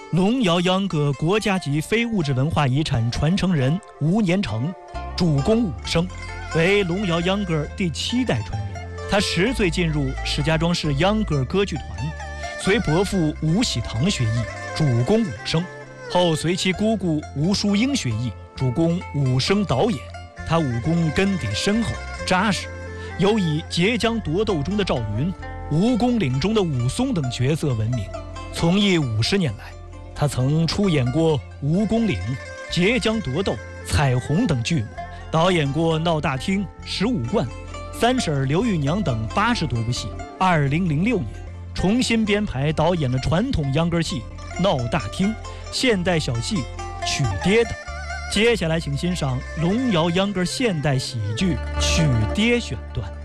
龙窑秧歌国家级非物质文化遗产传承人吴年成，主攻武生，为龙窑秧歌第7代传人。他10岁进入石家庄市秧歌歌剧团，随伯父吴喜堂学艺，主攻武生。后随其姑姑吴淑英学艺，主攻武生导演。他武功根底深厚扎实，有以截江夺斗中的赵云、蜈蚣岭中的武松等角色闻名。从艺50年来，他曾出演过《蜈蚣岭》《截江夺斗》《彩虹》等剧目，导演过《闹大厅》《15贯》《三婶刘玉娘》等80多部戏。2006年重新编排导演了传统秧歌戏《闹大厅》、现代小戏《曲爹》等。接下来请欣赏龙窑秧歌现代喜剧《曲爹》选段。